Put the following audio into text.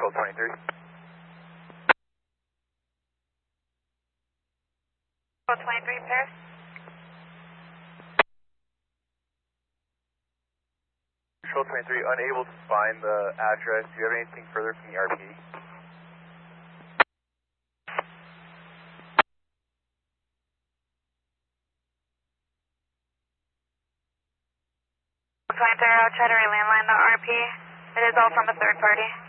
Patrol 23. Patrol 23, Paris. Patrol 23, unable to find the address. Do you have anything further from the RP? 23, I'll try to relandline the RP. It is all from a third party.